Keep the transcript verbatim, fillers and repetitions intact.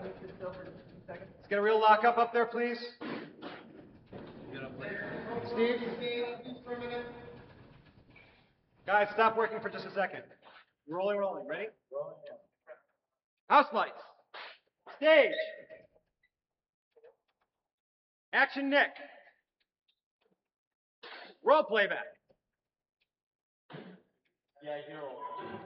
Let's get a real lock up up there, please. Steve? Guys, stop working for just a second. Rolling, rolling. Ready? Rolling, yeah. House lights. Stage. Action, Nick. Roll playback. Yeah, you're